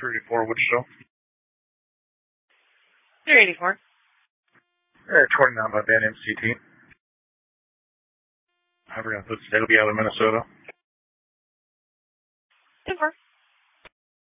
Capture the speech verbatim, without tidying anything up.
three eighty-four, Wichita. three eighty-four. Uh, twenty-nine by Ben M C T. I'm going to put, it'll be out of Minnesota. ten four.